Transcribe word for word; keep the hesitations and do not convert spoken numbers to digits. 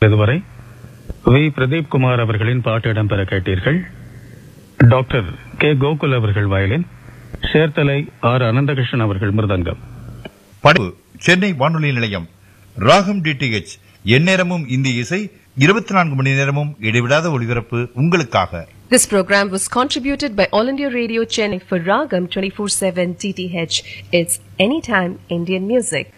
இதுவரை வி பிரதீப் குமார் அவர்களின் பாட்டு இடம்பெற கேட்டீர்கள். டாக்டர் கே கோகுல் அவர்கள் வயலின், சேர்த்தலை ஆர் அனந்தகிருஷ்ணன் அவர்கள் மிருதங்கம். படைப்பு சென்னை வானொலி நிலையம். ராகம் டிடிஎச், எந்நேரமும் இந்திய இசை, இருபத்தி நான்கு மணி நேரமும் இடைவிடாத ஒளிபரப்பு உங்களுக்காக. This program was contributed by All India Radio Chennai for Ragam twenty-four seven T T H. It's Anytime Indian Music.